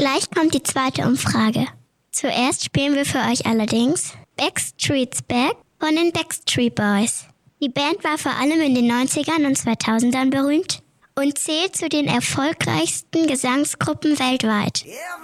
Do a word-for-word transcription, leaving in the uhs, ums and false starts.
Gleich kommt die zweite Umfrage. Zuerst spielen wir für euch allerdings Backstreet's Back von den Backstreet Boys. Die Band war vor allem in den neunzigern und zweitausendern berühmt und zählt zu den erfolgreichsten Gesangsgruppen weltweit.